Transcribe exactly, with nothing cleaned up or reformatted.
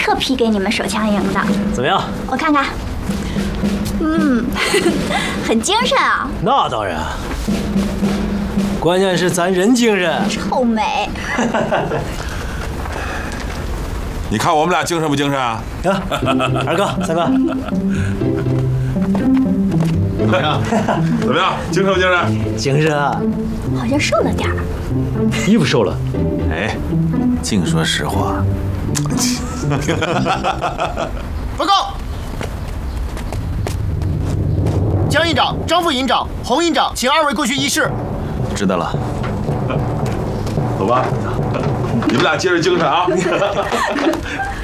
特批给你们手枪营的。 怎么样？ 我看看。嗯，很精神啊。 那当然，关键是咱人精神。 臭美。 你看我们俩精神不精神啊？ 呀，二哥、三哥， 怎么样？怎么样？精神不精神？ 精神啊！ 好像瘦了点儿。 衣服瘦了。 哎，净说实话。 报告。江营长、张副营长、洪营长，请二位过去议事。 知道了。走吧，你们俩接着精神啊！